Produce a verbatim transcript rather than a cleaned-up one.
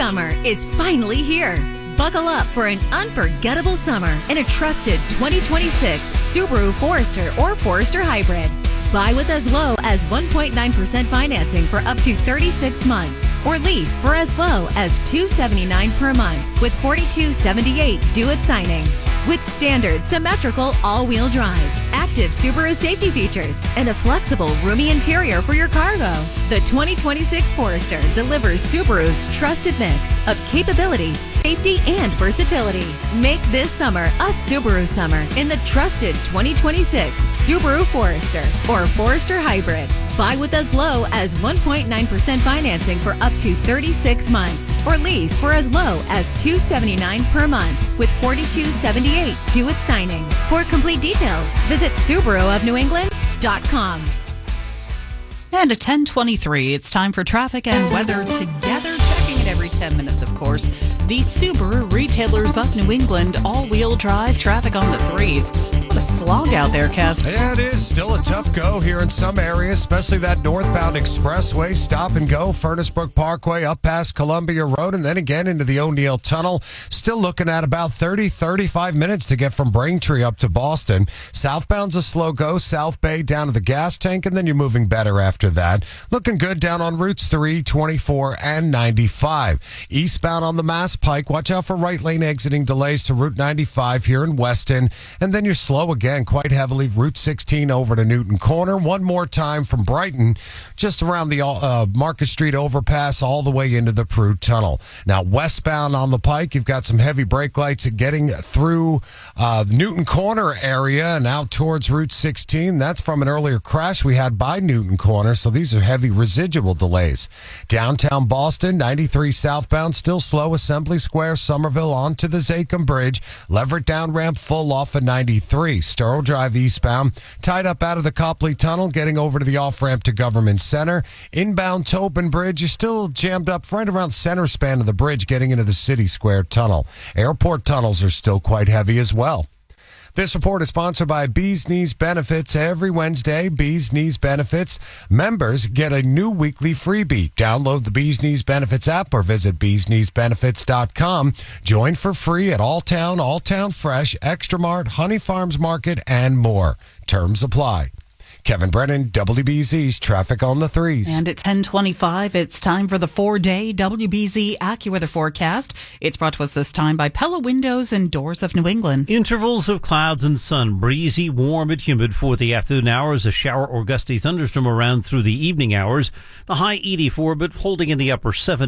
Summer is finally here. Buckle up for an unforgettable summer in a trusted twenty twenty-six Subaru Forester or Forester Hybrid. Buy with as low as one point nine percent financing for up to thirty-six months or lease for as low as two hundred seventy-nine dollars per month with forty-two seventy-eight due at signing. With standard symmetrical all-wheel drive, active Subaru safety features, and a flexible, roomy interior for your cargo, the twenty twenty-six Forester delivers Subaru's trusted mix of capability, safety, and versatility. Make this summer a Subaru summer in the trusted twenty twenty-six Subaru Forester or Forester Hybrid. Buy with as low as one point nine percent financing for up to thirty-six months or lease for as low as two hundred seventy-nine dollars per month with forty-two seventy-eight due at signing. For complete details, visit Subaru of New England dot com. And at ten twenty-three, it's time for traffic and weather together, checking it every ten minutes, of course. The Subaru Retailers of New England all-wheel drive traffic on the threes. What a slog out there, Kev. Yeah, it is still a tough go here in some areas, especially that northbound expressway, stop and go, Furnace Brook Parkway, up past Columbia Road, and then again into the O'Neill Tunnel. Still looking at about thirty, thirty-five minutes to get from Braintree up to Boston. Southbound's a slow go, South Bay down to the gas tank, and then you're moving better after that. Looking good down on routes three, twenty-four, and ninety-five. Eastbound on the Mass Pike, watch out for right lane exiting delays to Route ninety-five here in Weston, and then you're slow again quite heavily Route sixteen over to Newton Corner. One more time from Brighton, just around the uh, Marcus Street overpass all the way into the Prue Tunnel. Now westbound on the Pike, you've got some heavy brake lights getting through uh, the Newton Corner area and out towards Route sixteen. That's from an earlier crash we had by Newton Corner, so these are heavy residual delays. Downtown Boston, ninety-three southbound, still slow, Assembly Square, Somerville onto the Zachem Bridge. Leverett down ramp full off of ninety-three. Sturl Drive eastbound, tied up out of the Copley Tunnel, getting over to the off-ramp to Government Center. Inbound Tobin Bridge, you're still jammed up right around center span of the bridge, getting into the City Square Tunnel. Airport tunnels are still quite heavy as well. This report is sponsored by Bees Knees Benefits. Every Wednesday, Bees Knees Benefits members get a new weekly freebie. Download the Bees Knees Benefits app or visit bees knees benefits dot com. Join for free at Alltown, Alltown Fresh, Extra Mart, Honey Farms Market, and more. Terms apply. Kevin Brennan, W B Z's Traffic on the Threes. And at ten twenty-five, it's time for the four-day W B Z AccuWeather forecast. It's brought to us this time by Pella Windows and Doors of New England. Intervals of clouds and sun, breezy, warm, and humid for the afternoon hours. A shower or gusty thunderstorm around through the evening hours. The high eighty-four, but holding in the upper seventies.